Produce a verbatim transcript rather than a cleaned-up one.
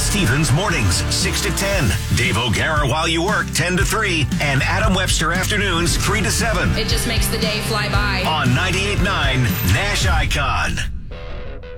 Stevens mornings, six to ten. Dave O'Gara while you work, ten to three. And Adam Webster afternoons, three to seven. It just makes the day fly by. On ninety-eight point nine Nash Icon.